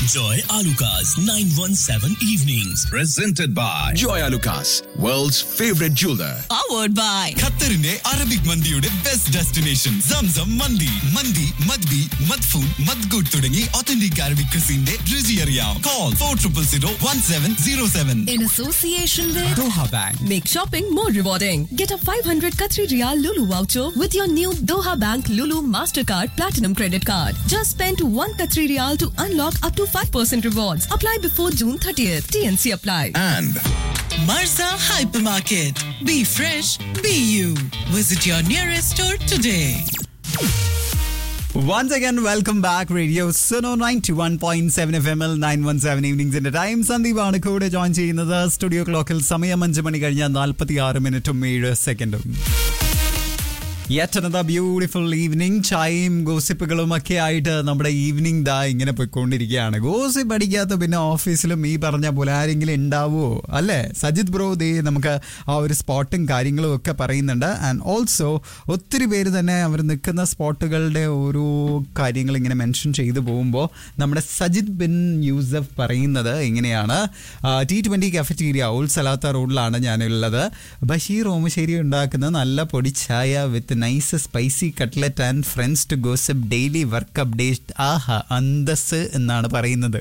Enjoy Alucard's 917 evenings. Presented by Joy Alucas, world's favorite jeweler. Powered by ഖത്തറിന്റെ Arabic മന്തിയുടെ best destination Zamzam മന്തി. മന്തി മദ്ബി മദ്ഫൂൺ മദ്ഗുഡ് തുടങ്ങി authentic Arabic ക്രിസിന്റെ രുചി അറിയാം. Call 40001707. in association with Doha Bank. Make shopping more rewarding. Get a 500 Qatari Riyal Lulu voucher with your new Doha Bank Lulu Mastercard Platinum Credit Card. Just spend 1 Qatari Riyal to unlock up to 5% rewards. Apply before June 30th. TNC apply. And Marza Hypermarket. Be fresh, be you. Visit your nearest store today. Once again, welcome back. Radio Suno 91.7 FM 917 evenings in the time. Sandeep ആണ് കൂടെ join ചെയ്യുന്നത്. Studio ക്ലോക്കിൽ സമയം 5 മണി കഴിഞ്ഞ 46 മിനിറ്റും 7 സെക്കൻഡും. Yet another beautiful evening. ചായയും ഗോസിപ്പുകളും ഒക്കെ ആയിട്ട് നമ്മുടെ ഈവനിങ് ദാ ഇങ്ങനെ പോയിക്കൊണ്ടിരിക്കുകയാണ്. ഗോസിപ്പ് അടിക്കാത്ത പിന്നെ ഓഫീസിലും ഈ പറഞ്ഞ പോലെ ആരെങ്കിലും ഉണ്ടാവുമോ അല്ലേ? സജിത് ബ്രോ ദേ നമുക്ക് ആ ഒരു സ്പോട്ടും കാര്യങ്ങളും ഒക്കെ പറയുന്നുണ്ട്. ആൻഡ് ഓൾസോ ഒത്തിരി പേര് തന്നെ അവർ നിൽക്കുന്ന സ്പോട്ടുകളുടെ ഓരോ കാര്യങ്ങൾ ഇങ്ങനെ മെൻഷൻ ചെയ്തു പോകുമ്പോൾ നമ്മുടെ സജിത് ബിൻ യൂസഫ് പറയുന്നത് ഇങ്ങനെയാണ്. T20 കഫറ്റീരിയ ഓൾ സലാത്ത റോഡിലാണ് ഞാനുള്ളത്. ബഷീർ ഓമശ്ശേരി ഉണ്ടാക്കുന്ന നല്ല പൊടിച്ചായ വിത്ത് nice spicy cutlet and friends to gossip daily work update. ആഹാ അന്തസ് എന്നാണ് പറയുന്നത്.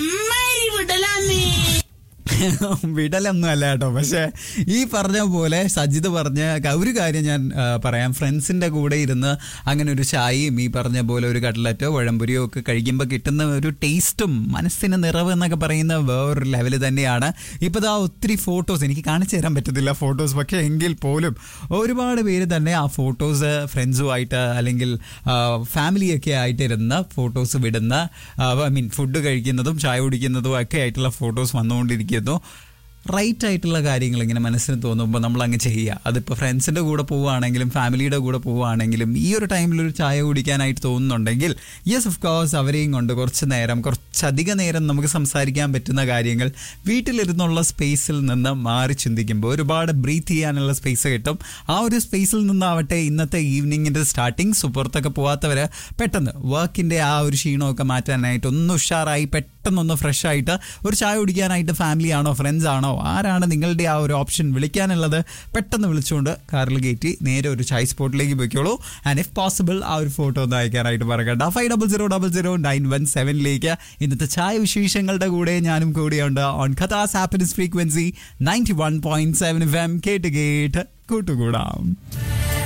വിടലൊന്നും അല്ല കേട്ടോ. പക്ഷെ ഈ പറഞ്ഞ പോലെ സജിത് പറഞ്ഞ ഒരു കാര്യം ഞാൻ പറയാം. ഫ്രണ്ട്സിൻ്റെ കൂടെ ഇരുന്ന് അങ്ങനെ ഒരു ചായയും ഈ പറഞ്ഞ പോലെ ഒരു കട്ട്ലറ്റോ പഴംപൊരിയോ ഒക്കെ കഴിക്കുമ്പോൾ കിട്ടുന്ന ഒരു ടേസ്റ്റും മനസ്സിന് നിറവ് എന്നൊക്കെ പറയുന്ന വേറൊരു ലെവല് തന്നെയാണ്. ഇപ്പോൾ ദാ ഒത്തിരി ഫോട്ടോസ് എനിക്ക് കാണിച്ചു തരാൻ പറ്റത്തില്ല ഫോട്ടോസ്, പക്ഷേ എങ്കിൽ പോലും ഒരുപാട് പേര് തന്നെ ആ ഫോട്ടോസ് ഫ്രണ്ട്സുമായിട്ട് അല്ലെങ്കിൽ ഫാമിലിയൊക്കെ ആയിട്ട് ഇരുന്ന് ഫോട്ടോസ് വിടുന്ന ഫുഡ് കഴിക്കുന്നതും ചായ കുടിക്കുന്നതും ഒക്കെ ആയിട്ടുള്ള ഫോട്ടോസ് വന്നുകൊണ്ടിരിക്കുന്നു. റൈറ്റ് ആയിട്ടുള്ള കാര്യങ്ങൾ ഇങ്ങനെ മനസ്സിന് തോന്നുമ്പോൾ നമ്മൾ അങ്ങ് ചെയ്യുക. അതിപ്പോൾ ഫ്രണ്ട്സിൻ്റെ കൂടെ പോവുകയാണെങ്കിലും ഫാമിലിയുടെ കൂടെ പോവുകയാണെങ്കിലും ഈ ഒരു ടൈമിലൊരു ചായ കുടിക്കാനായിട്ട് തോന്നുന്നുണ്ടെങ്കിൽ യെസ് ഓഫ് കോഴ്സ് അവരെയും കൊണ്ട് കുറച്ചധിക നേരം നമുക്ക് സംസാരിക്കാൻ പറ്റുന്ന കാര്യങ്ങൾ വീട്ടിലിരുന്നുള്ള സ്പേസിൽ നിന്ന് മാറി ചിന്തിക്കുമ്പോൾ ഒരുപാട് ബ്രീത്ത് ചെയ്യാനുള്ള സ്പേസ് കിട്ടും. ആ ഒരു സ്പേസിൽ നിന്നാവട്ടെ ഇന്നത്തെ ഈവനിങ്ങിൻ്റെ സ്റ്റാർട്ടിങ്. സുപ്പുറത്തൊക്കെ പോകാത്തവർ പെട്ടെന്ന് വർക്കിൻ്റെ ആ ഒരു ക്ഷീണമൊക്കെ മാറ്റാനായിട്ട് ഒന്ന് ഉഷാറായി പെട്ടെന്നൊന്ന് ഫ്രഷ് ആയിട്ട് ഒരു ചായ കുടിക്കാനായിട്ട് ഫാമിലി ആണോ ഫ്രണ്ട്സ് ആണോ ആരാണ് നിങ്ങളുടെ ആ ഒരു ഓപ്ഷൻ വിളിക്കാനുള്ളത് പെട്ടെന്ന് വിളിച്ചുകൊണ്ട് കാറിൽ കയറ്റി നേരെ ഒരു ചായ സ്പോട്ടിലേക്ക് പോയിക്കോളൂ. ആൻഡ് ഇഫ് പോസിബിൾ ആ ഒരു ഫോട്ടോ ഒന്ന് അയക്കാനായിട്ട് പറയണ്ട. 50000917 ഇന്നത്തെ ചായ വിശേഷങ്ങളുടെ കൂടെ ഞാനും കൂടെയുണ്ട് ഓൺ ഖത്താസ് ഹാപ്പിനെസ് ഫ്രീക്വൻസി 91.7 FM. കേട്ട് കൂട്ടുകൂടാം.